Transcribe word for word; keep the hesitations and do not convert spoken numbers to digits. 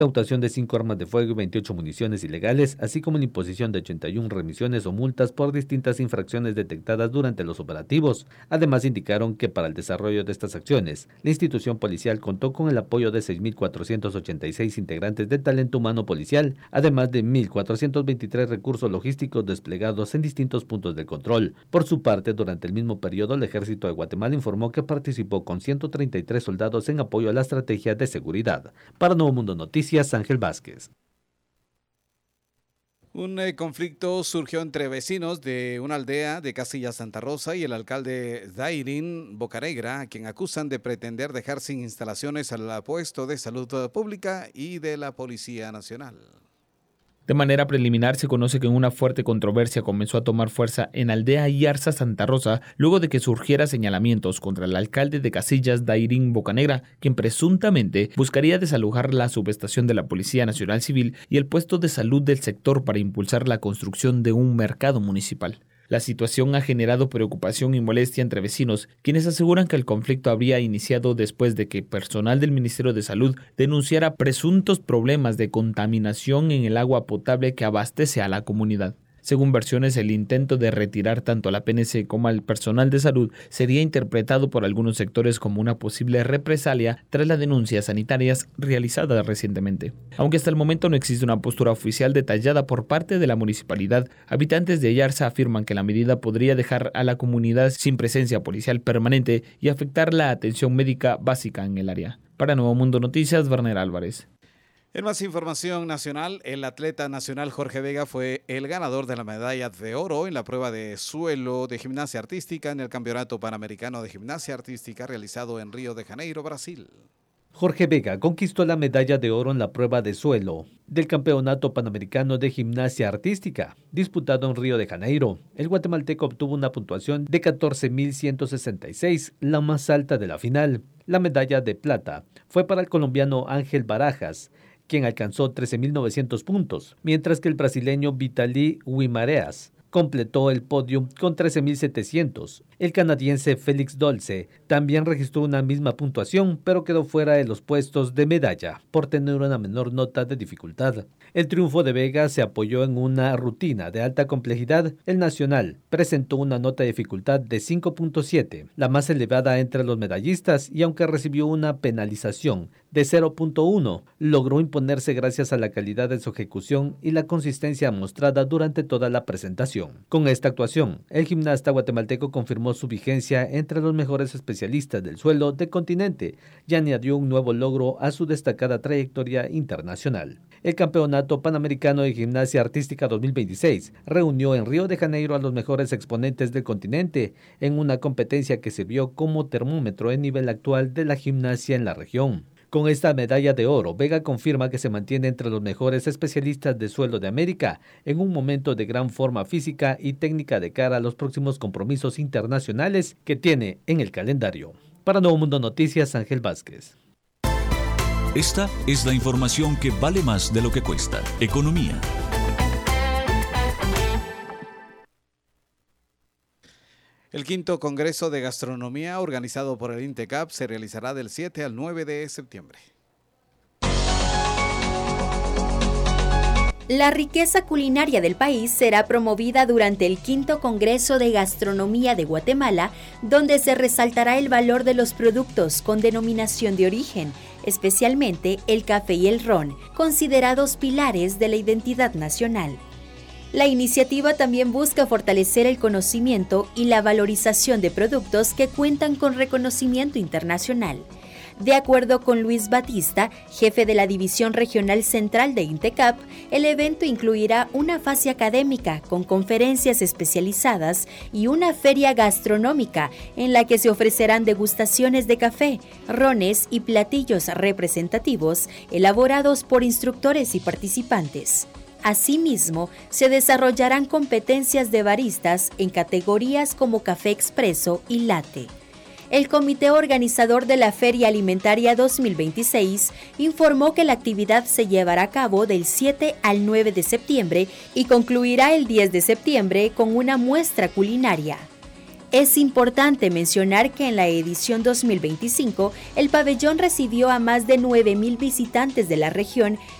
incautación de cinco armas de fuego y veintiocho municiones ilegales, así como la imposición de ochenta y una remisiones o multas por distintas infracciones detectadas durante los operativos. Además, indicaron que para el desarrollo de estas acciones, la institución policial contó con el apoyo de seis mil cuatrocientos ochenta y seis integrantes de talento humano policial, además de mil cuatrocientos veintitrés recursos logísticos desplegados en distintos puntos de control. Por su parte, durante el mismo periodo, el Ejército de Guatemala informó que participó con ciento treinta y tres soldados en apoyo a la estrategia de seguridad. Para Nuevo Mundo Noticias, Ángel Vázquez. Un eh, conflicto surgió entre vecinos de una aldea de Casillas Santa Rosa y el alcalde Dairín Bocanegra, quien acusan de pretender dejar sin instalaciones al puesto de salud pública y de la Policía Nacional. De manera preliminar, se conoce que una fuerte controversia comenzó a tomar fuerza en Aldea Yarza Santa Rosa luego de que surgiera señalamientos contra el alcalde de Casillas, Dairín Bocanegra, quien presuntamente buscaría desalojar la subestación de la Policía Nacional Civil y el puesto de salud del sector para impulsar la construcción de un mercado municipal. La situación ha generado preocupación y molestia entre vecinos, quienes aseguran que el conflicto habría iniciado después de que personal del Ministerio de Salud denunciara presuntos problemas de contaminación en el agua potable que abastece a la comunidad. Según versiones, el intento de retirar tanto a la P N C como al personal de salud sería interpretado por algunos sectores como una posible represalia tras las denuncias sanitarias realizadas recientemente. Aunque hasta el momento no existe una postura oficial detallada por parte de la municipalidad, habitantes de Yarza afirman que la medida podría dejar a la comunidad sin presencia policial permanente y afectar la atención médica básica en el área. Para Nuevo Mundo Noticias, Werner Álvarez. En más información nacional, el atleta nacional Jorge Vega fue el ganador de la medalla de oro en la prueba de suelo de gimnasia artística en el Campeonato Panamericano de Gimnasia Artística realizado en Río de Janeiro, Brasil. Jorge Vega conquistó la medalla de oro en la prueba de suelo del Campeonato Panamericano de Gimnasia Artística, disputado en Río de Janeiro. El guatemalteco obtuvo una puntuación de catorce mil ciento sesenta y seis, la más alta de la final. La medalla de plata fue para el colombiano Ángel Barajas, quien alcanzó trece mil novecientos puntos, mientras que el brasileño Vitaly Guimarães completó el podio con trece mil setecientos. El canadiense Félix Dolce también registró una misma puntuación, pero quedó fuera de los puestos de medalla por tener una menor nota de dificultad. El triunfo de Vega se apoyó en una rutina de alta complejidad. El nacional presentó una nota de dificultad de cinco punto siete, la más elevada entre los medallistas, y aunque recibió una penalización de cero punto uno, logró imponerse gracias a la calidad de su ejecución y la consistencia mostrada durante toda la presentación. Con esta actuación, el gimnasta guatemalteco confirmó su vigencia entre los mejores especialistas del suelo del continente y añadió un nuevo logro a su destacada trayectoria internacional. El Campeonato Panamericano de Gimnasia Artística dos mil veintiséis reunió en Río de Janeiro a los mejores exponentes del continente en una competencia que sirvió como termómetro en nivel actual de la gimnasia en la región. Con esta medalla de oro, Vega confirma que se mantiene entre los mejores especialistas de suelo de América en un momento de gran forma física y técnica de cara a los próximos compromisos internacionales que tiene en el calendario. Para Nuevo Mundo Noticias, Ángel Vázquez. Esta es la información que vale más de lo que cuesta. Economía. El quinto Congreso de Gastronomía organizado por el INTECAP se realizará del siete al nueve de septiembre. La riqueza culinaria del país será promovida durante el quinto Congreso de Gastronomía de Guatemala, donde se resaltará el valor de los productos con denominación de origen, especialmente el café y el ron, considerados pilares de la identidad nacional. La iniciativa también busca fortalecer el conocimiento y la valorización de productos que cuentan con reconocimiento internacional. De acuerdo con Luis Batista, jefe de la División Regional Central de INTECAP, el evento incluirá una fase académica con conferencias especializadas y una feria gastronómica en la que se ofrecerán degustaciones de café, rones y platillos representativos elaborados por instructores y participantes. Asimismo, se desarrollarán competencias de baristas en categorías como café expreso y latte. El comité organizador de la Feria Alimentaria dos mil veintiséis informó que la actividad se llevará a cabo del siete al nueve de septiembre y concluirá el diez de septiembre con una muestra culinaria. Es importante mencionar que en la edición dos mil veinticinco, el pabellón recibió a más de nueve mil visitantes de la región